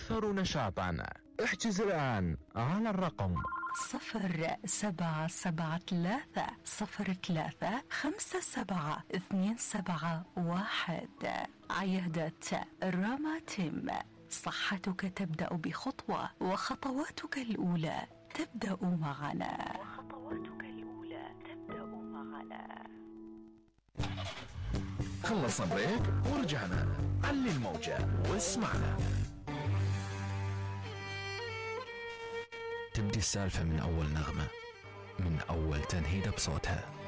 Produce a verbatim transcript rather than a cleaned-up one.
أكثر نشاطا. احجز الآن على الرقم صفر سبعة سبعة ثلاثة صفر ثلاثة خمسة سبعة اثنين سبعة واحد. عيادة راما تيم، صحتك تبدأ بخطوة وخطواتك الأولى تبدأ معنا وخطواتك الأولى تبدأ معنا. خلص بريك ورجعنا. علي الموجة واسمعنا. تبدي السالفة من أول نغمة، من أول تنهيدة بصوتها،